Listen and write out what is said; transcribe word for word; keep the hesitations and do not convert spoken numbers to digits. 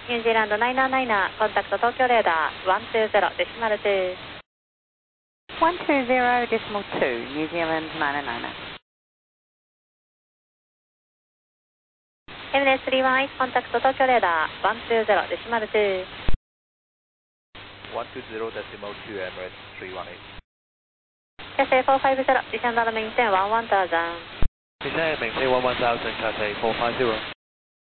ニュージーランドナイナーナイナー、コンタクト東京レーダー、ワンツーゼロデシマルツー。 one two zero decimal two, New Zealand nine nine nine. エムエススリーワンワン、コンタクト東京レーダー、ワンツーゼロデシマルツー。 one two zero decimal two, Emirates three one eight. キャセイフォーファイブゼロ、ディシャンダードメインテンワンワンターザン。 Descend maintain one one thousand, Cathay four five zero.